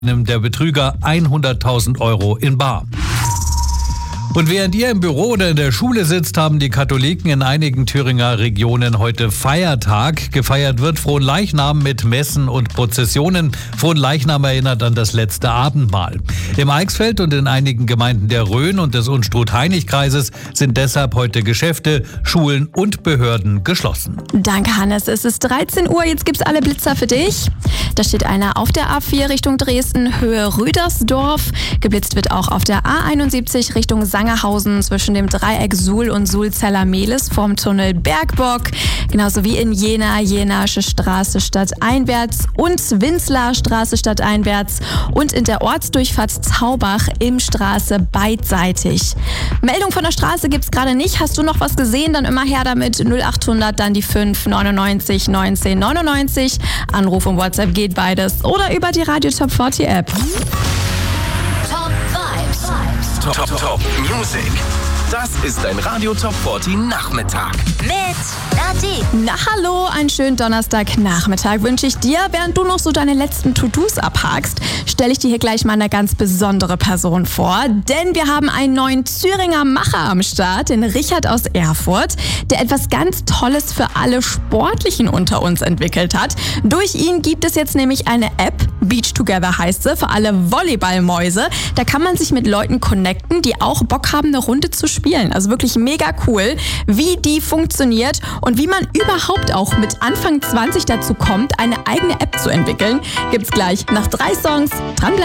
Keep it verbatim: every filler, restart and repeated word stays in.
nimmt der Betrüger hunderttausend Euro in bar. Und während ihr im Büro oder in der Schule sitzt, haben die Katholiken in einigen Thüringer Regionen heute Feiertag. Gefeiert wird Fronleichnam mit Messen und Prozessionen. Fronleichnam erinnert an das letzte Abendmahl. Im Eichsfeld und in einigen Gemeinden der Rhön und des Unstrut-Hainich-Kreises sind deshalb heute Geschäfte, Schulen und Behörden geschlossen. Danke, Hannes. Es ist dreizehn Uhr, jetzt gibt's alle Blitzer für dich. Da steht einer auf der A vier Richtung Dresden, Höhe Rüdersdorf. Geblitzt wird auch auf der A einundsiebzig Richtung Sangerhausen zwischen dem Dreieck Suhl und Sulzeller-Mehlis vorm Tunnel Bergbock. Genauso wie in Jena, Jenasche Straße stadteinwärts und Winzler Straße stadteinwärts und in der Ortsdurchfahrt Zaubach im Straße beidseitig. Meldung von der Straße gibt's gerade nicht. Hast du noch was gesehen? Dann immer her damit. null achthundert, dann die fünf neunundneunzig neunzehn neunundneunzig. Anruf und WhatsApp geht beides. Oder über die Radio Top vierzig App. Top Vibes. Top, Top, Top Music. Das ist ein Radio Top vierzig Nachmittag. Mit Nati. Na hallo, einen schönen Donnerstagnachmittag wünsche ich dir. Während du noch so deine letzten To-Dos abhakst, stelle ich dir hier gleich mal eine ganz besondere Person vor. Denn wir haben einen neuen Thüringer Macher am Start, den Richard aus Erfurt, der etwas ganz Tolles für alle Sportlichen unter uns entwickelt hat. Durch ihn gibt es jetzt nämlich eine App, Beach Together heißt sie, für alle Volleyballmäuse. Da kann man sich mit Leuten connecten, die auch Bock haben, eine Runde zu spielen. Also wirklich mega cool, wie die funktioniert und wie man überhaupt auch mit Anfang zwanzig dazu kommt, eine eigene App zu entwickeln. Gibt's gleich nach drei Songs. Dranbleiben.